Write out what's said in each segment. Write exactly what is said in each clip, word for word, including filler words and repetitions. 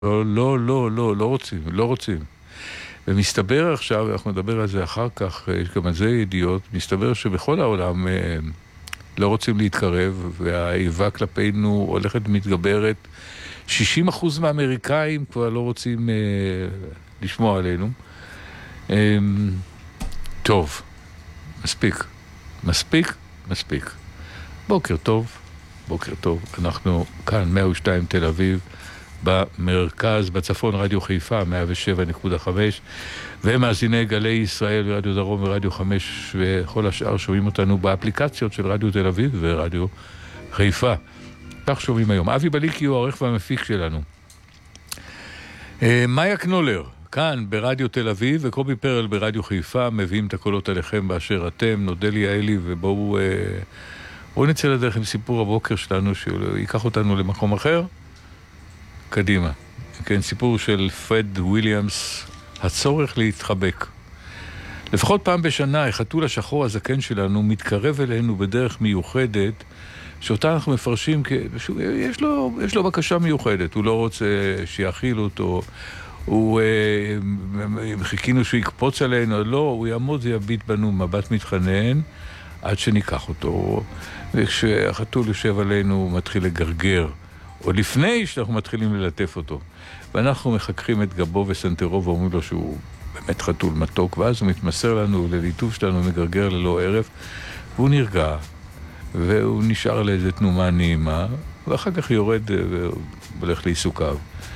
לא, לא, לא, לא, לא רוצים, לא רוצים. ומסתבר עכשיו, אנחנו נדבר על זה אחר כך, יש גם על זה ידיעות, מסתבר שבכל העולם לא רוצים להתקרב, והאיבה כלפינו הולכת מתגברת. שישים אחוז מהאמריקאים כבר לא רוצים אה, לשמוע עלינו. אה, טוב, מספיק. מספיק, מספיק. בוקר טוב, בוקר טוב. אנחנו כאן, מאה ושתיים תל אביב, במרכז, בצפון רדיו חיפה, מאה ושבע נקודה חמש, ומאזיני גלי ישראל ורדיו דרום ורדיו חמש, וכל השאר שומעים אותנו באפליקציות של רדיו תל אביב ורדיו חיפה. כך שומעים היום. אבי בליקי הוא העורך והמפיק שלנו. מאיה קנולר, כאן ברדיו תל אביב, וקובי פרל ברדיו חיפה, מביאים את הקולות עליכם באשר אתם. נודה לי יעלי, ובואו בואו נצא לדרך עם סיפור הבוקר שלנו, שיקח אותנו למקום אחר. קדימה. כן, סיפור של פרד וויליאמס, הצורך להתחבק. לפחות פעם בשנה, החתול השחור הזקן שלנו מתקרב אלינו בדרך מיוחדת, שאותה אנחנו מפרשים כי יש לו, יש לו בקשה מיוחדת. הוא לא רוצה שיאכילו אותו, הוא אה, חיכינו שהוא יקפוץ עלינו, לא, הוא יעמוד ויביט בנו מבט מתחנן עד שניקח אותו. וכשהחתול יושב עלינו הוא מתחיל לגרגר, או לפני שאנחנו מתחילים ללטף אותו, ואנחנו מחככים את גבו וסנטרו ואומרים לו שהוא באמת חתול מתוק, ואז הוא מתמסר לנו לליטוף שלנו, מגרגר ללא ערף, והוא נרגע, והוא נשאר לאיזה תנומה נעימה, ואחר כך יורד והולך לעיסוקיו.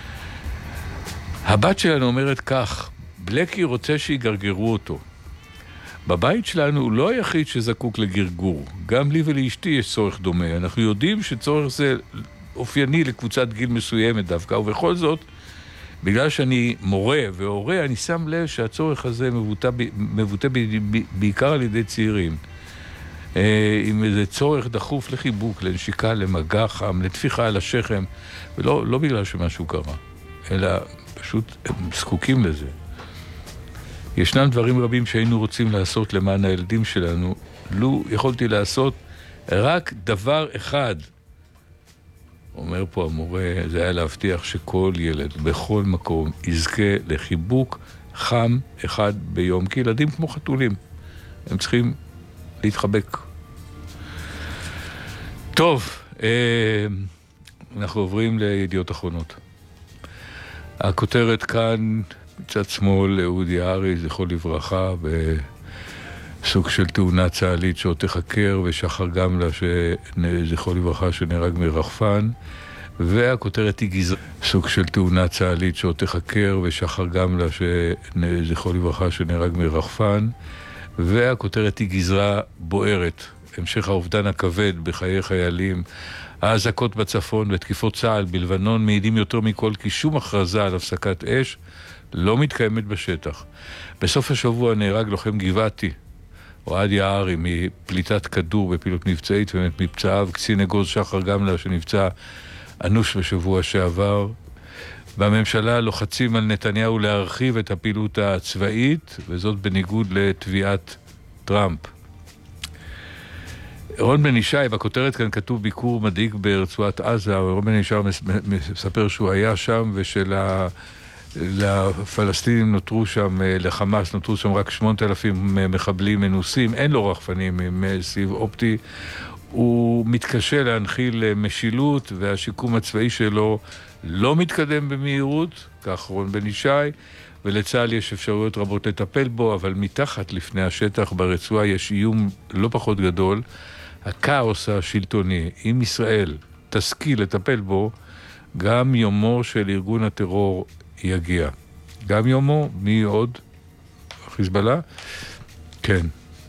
הבת שלנו אומרת כך: בלקי רוצה שיגרגרו אותו. בבית שלנו הוא לא היחיד שזקוק לגרגור, גם לי ולאשתי יש צורך דומה. אנחנו יודעים שצורך זה אופייני לקבוצת גיל מסוימת דווקא, ובכל זאת, בגלל שאני מורה והורה, אני שם לב שהצורך הזה מבוטא, מבוטא בעיקר על ידי צעירים. עם איזה צורך דחוף לחיבוק, לנשיקה, למגע חם, לתפיחה על השכם, ולא לא בגלל שמשהו קרה, אלא פשוט הם זקוקים לזה. ישנם דברים רבים שהיינו רוצים לעשות למען הילדים שלנו, לו יכולתי לעשות רק דבר אחד. אומר פה המורה, זה היה להבטיח שכל ילד בכל מקום יזכה לחיבוק חם אחד ביום, כי ילדים כמו חתולים, הם צריכים להתחבק. טוב, אנחנו עוברים לידיעות אחרונות. הכותרת כאן מצד שמאל, אודי הארי, זכרו לברכה, בסוג של תאונה צה"לית שעוד תחקר, ושחר גמלה, זכרו לברכה, שנהרג מרחפן, והכותרת היא גזרה, סוג של תאונה צה"לית שעוד תחקר, ושחר גמלה, זכרו לברכה, שנהרג מרחפן, והכותרת היא גזרה בוערת. המשך האובדן הכבד בחיי חיילים, האזעקות בצפון ותקיפות צה"ל בלבנון מעידים יותר מכל כי שום הכרזה על הפסקת אש לא מתקיימת בשטח. בסוף השבוע נהרג לוחם גבעתי, אוהד יערי, מפליטת כדור בפעילות מבצעית, ומת מפצעיו קצין אגוז שחר גמלה שנפצע אנוש בשבוע שעבר. בממשלה לוחצים על נתניהו להרחיב את הפעילות הצבאית, וזאת בניגוד לתביעת טראמפ. רון בן ישי, בכותרת כאן כתוב ביקור מדאיג ברצועת עזה, רון בן ישי מספר שהוא היה שם, ושלפלסטינים נותרו שם, לחמאס נותרו שם רק שמונת אלפים מחבלים מנוסים, אין לו רחפנים עם סיב אופטי, הוא מתקשה להנחיל משילות, והשיקום הצבאי שלו לא מתקדם במהירות, כך רון בן ישי, ולצה"ל יש אפשרויות רבות לטפל בו, אבל מתחת לפני השטח ברצועה יש איום לא פחות גדול, הכאוס השלטוני. אם ישראל תשכיל לטפל בו, גם יומו של ארגון הטרור יגיע. גם יומו, מי עוד? חיזבאללה? כן.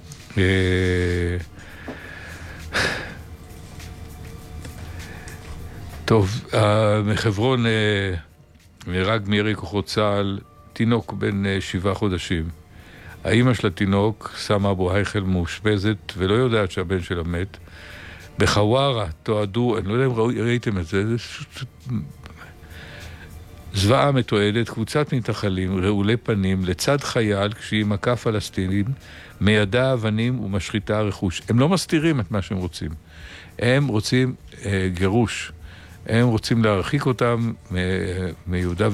טוב, מחברון נהרג מירי כוחות צה"ל תינוק בן שבעה חודשים. האמא של התינוק שמה אבו הייכל מאושפזת ולא יודעת שהבן שלה מת. בחווארה תועדו, אני לא יודע אם ראיתם את זה, זה זוועה מתועדת, קבוצת מתנחלים רעולי פנים לצד חייל כשהיא מכה פלסטינים, מידע אבנים ומשחיתה רכוש. הם לא מסתירים את מה שהם רוצים. הם רוצים אה, גירוש. הם רוצים להרחיק אותם מיהודה